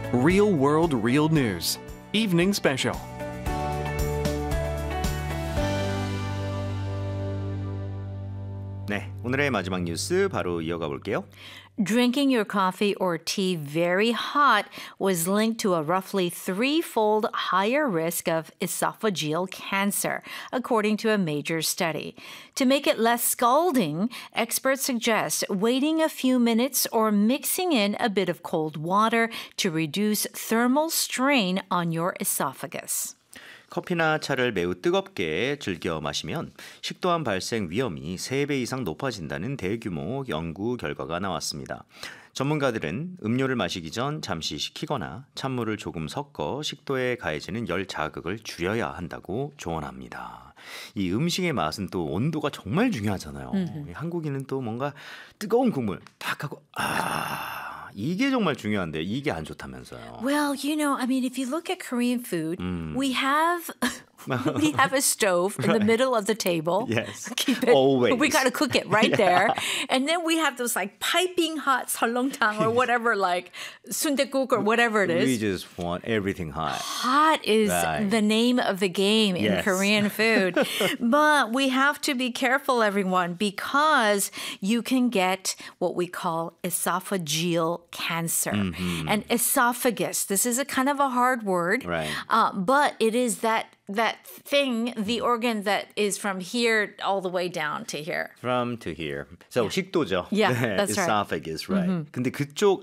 Real World Real News Evening Special. 네, 오늘의 마지막 뉴스 바로 이어가 볼게요. Drinking your coffee or tea very hot was linked to a roughly threefold higher risk of esophageal cancer, according to a major study. To make it less scalding, experts suggest waiting a few minutes or mixing in a bit of cold water to reduce thermal strain on your esophagus. 커피나 차를 매우 뜨겁게 즐겨 마시면 식도암 발생 위험이 3배 이상 높아진다는 대규모 연구 결과가 나왔습니다. 전문가들은 음료를 마시기 전 잠시 식히거나 찬물을 조금 섞어 식도에 가해지는 열 자극을 줄여야 한다고 조언합니다. 이 음식의 맛은 또 온도가 정말 중요하잖아요. 한국인은 또 뭔가 뜨거운 국물 딱 하고 이게 정말 중요한데 이게 안 좋다면서요. Well, I mean, if you look at Korean food, we have a stove in the middle of the table. Yes, Keep it. always. We got to cook it right there. And then we have those like piping hot 설렁탕 or whatever, like sundaeguk or whatever it is. We just want everything hot. Hot is Right. the name of the game in Yes. Korean food. But we have to be careful, everyone, because you can get what we call esophageal cancer. And esophagus, this is a kind of a hard word, Right. But it is that thing, the organ that is from here all the way down to here. From to here. So 식도죠. Yeah, 네, that's right. esophagus, right. 근데 그쪽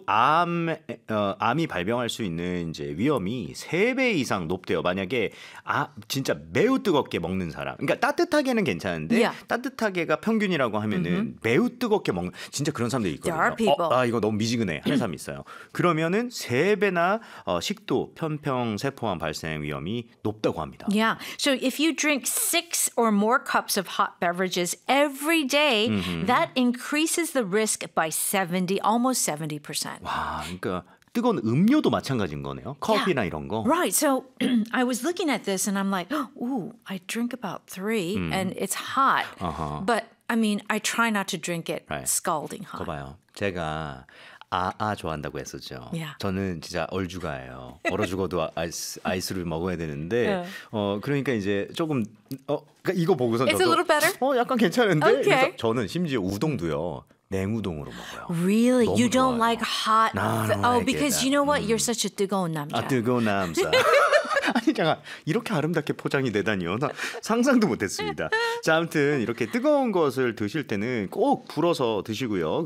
암이 발병할 수 있는 이제 위험이 3배 이상 높대요. 만약에 진짜 매우 뜨겁게 먹는 사람. 그러니까 따뜻하게는 괜찮은데 Yeah. 따뜻하게가 평균이라고 하면은 매우 뜨겁게 먹는 진짜 그런 사람들이 있거든요. There are people. 이거 너무 미지근해 하는 사람이 있어요. 그러면은 3배나 식도 편평세포암 발생 위험이 높다고 합니다. Yeah. So if you drink 6 or more cups of hot beverages every day, that increases the risk by almost 70%. 와, 그러니까 뜨거운 음료도 마찬가지인 거네요. 커피나 이런 거. Right. So I was looking at this and I'm like, ooh, I drink about 3 and it's hot. But I mean, I try not to drink it Right. scalding 거 hot. 봐요. 제가 좋아한다고 했었죠. Yeah. 저는 진짜 얼죽아예요. 얼어 죽어도 아이스를 먹어야 되는데 그러니까 이제 조금 그러니까 이거 보고서 It's 저도 a little better? 약간 괜찮은데 Okay. 그래서 저는 심지어 우동도요. 냉우동으로 먹어요. Really? 너무 You don't 좋아요. like hot? No, I don't like because it. you know what? You're such a 뜨거운 남자. 뜨거운 남자. 아니 잠깐 이렇게 아름답게 포장이 되다니요. 나 상상도 못했습니다. 자, 아무튼 이렇게 뜨거운 것을 드실 때는 꼭 불어서 드시고요.